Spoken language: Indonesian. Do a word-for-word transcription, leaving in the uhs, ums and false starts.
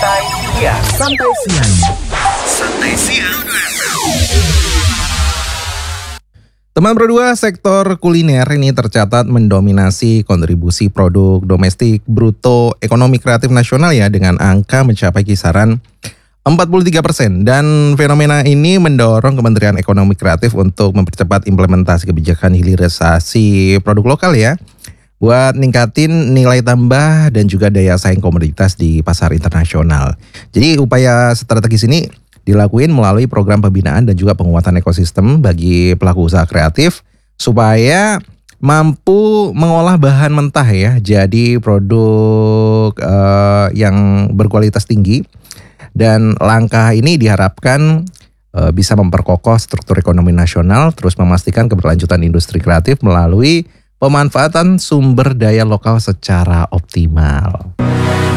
Santai Siang. Santai Siang. Santai Siang. Teman Pro dua, sektor kuliner ini tercatat mendominasi kontribusi produk domestik bruto ekonomi kreatif nasional ya, dengan angka mencapai kisaran empat puluh tiga persen. Dan fenomena ini mendorong Kementerian Ekonomi Kreatif untuk mempercepat implementasi kebijakan hilirisasi produk lokal ya, buat ningkatin nilai tambah dan juga daya saing komoditas di pasar internasional. Jadi upaya strategis ini dilakuin melalui program pembinaan dan juga penguatan ekosistem bagi pelaku usaha kreatif supaya mampu mengolah bahan mentah ya jadi produk uh, yang berkualitas tinggi. Dan langkah ini diharapkan uh, bisa memperkokoh struktur ekonomi nasional, terus memastikan keberlanjutan industri kreatif melalui pemanfaatan sumber daya lokal secara optimal.